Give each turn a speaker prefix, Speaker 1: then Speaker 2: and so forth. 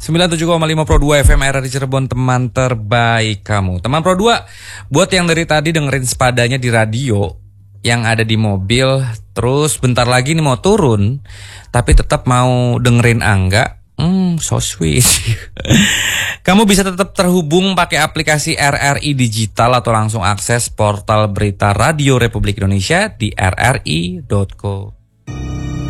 Speaker 1: 97,5 Pro 2 FM RRI Cirebon, teman terbaik kamu. Teman Pro 2, buat yang dari tadi dengerin sepadanya di radio, yang ada di mobil, terus bentar lagi nih mau turun, tapi tetap mau dengerin Angga, so sweet. Kamu bisa tetap terhubung pakai aplikasi RRI Digital atau langsung akses portal berita Radio Republik Indonesia di rri.co.